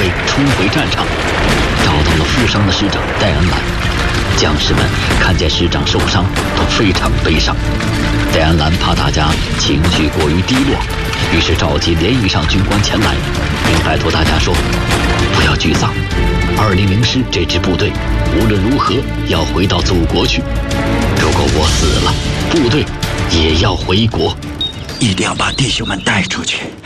冲回战场，找到了负伤的师长戴安澜。将士们看见师长受伤，都非常悲伤。戴安澜怕大家情绪过于低落，于是召集连以上军官前来，并拜托大家说：不要沮丧，200师这支部队无论如何要回到祖国去。如果我死了，部队也要回国， 一定要把弟兄们带出去。